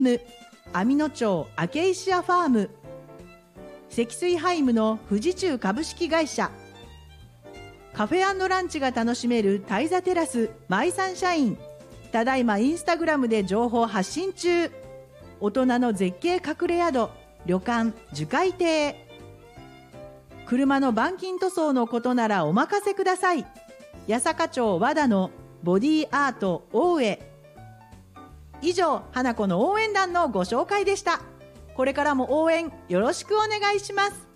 網野町アケイシアファーム、積水ハイムの富士中株式会社、カフェ&ランチが楽しめるタイザテラスマイサンシャイン、ただいまインスタグラムで情報発信中。大人の絶景隠れ宿、旅館樹海亭。車の板金塗装のことならお任せください。八坂町和田のボディアート大江。以上、花子の応援団のご紹介でした。これからも応援よろしくお願いします。